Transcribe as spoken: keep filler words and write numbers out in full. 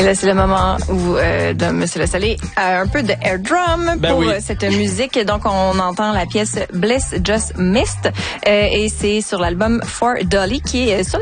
Là, c'est le moment où euh, de Monsieur Le Soleil a un peu de air drum ben pour oui. cette musique. Donc, on entend la pièce Bliss Just Missed euh, et c'est sur l'album For Dolly qui est sur les